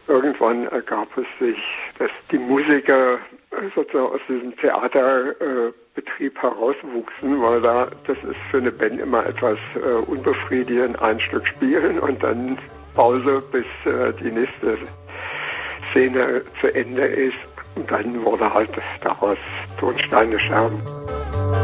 irgendwann ergab es sich, dass die Musiker sozusagen aus diesem Theaterbetrieb herauswuchsen, weil das ist für eine Band immer etwas unbefriedigend, ein Stück spielen und dann Pause, bis die nächste Szene zu Ende ist. Und dann wurde halt daraus Tonsteine Scherben.